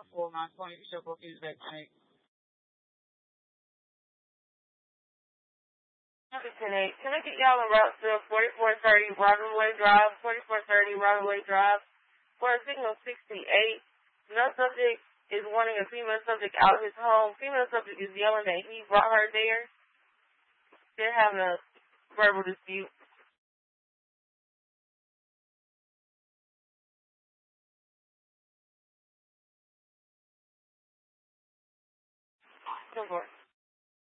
4 9 20. Show both use vaccinate. Number 10-8. Can I get y'all on route to 4430 Robinway Drive, 4430 Robinway Drive, for a signal 68. No subject is wanting a female subject out of his home. Female subject is yelling that he brought her there. They're having a verbal dispute. Go for it.